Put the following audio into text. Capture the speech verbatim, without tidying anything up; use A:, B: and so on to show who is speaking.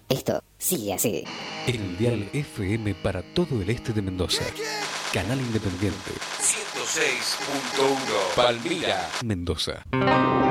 A: Esto sigue así.
B: El dial F M para todo el este de Mendoza. Canal Independiente.
C: ciento seis punto uno Palmira,
B: Mendoza.